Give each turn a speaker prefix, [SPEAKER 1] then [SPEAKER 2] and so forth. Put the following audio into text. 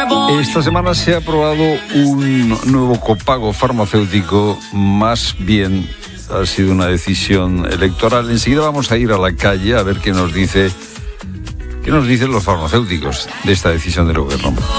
[SPEAKER 1] Esta semana se ha aprobado un nuevo copago farmacéutico, más bien ha sido una decisión electoral. Enseguida vamos a ir a la calle a ver qué nos dicen los farmacéuticos de esta decisión del gobierno.